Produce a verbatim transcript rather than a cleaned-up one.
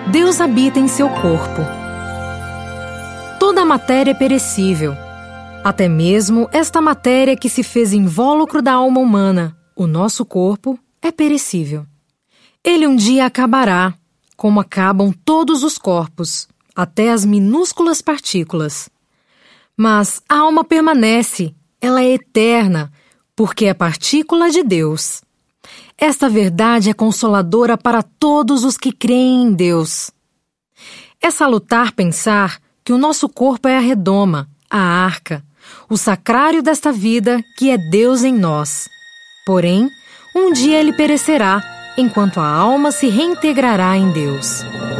Deus habita em seu corpo. Toda a matéria é perecível. Até mesmo esta matéria que se fez invólucro da alma humana, o nosso corpo, é perecível. Ele um dia acabará, como acabam todos os corpos, até as minúsculas partículas. Mas a alma permanece, ela é eterna, porque é partícula de Deus. Esta verdade é consoladora para todos os que creem em Deus. É salutar pensar que o nosso corpo é a redoma, a arca, o sacrário desta vida que é Deus em nós. Porém, um dia ele perecerá, enquanto a alma se reintegrará em Deus.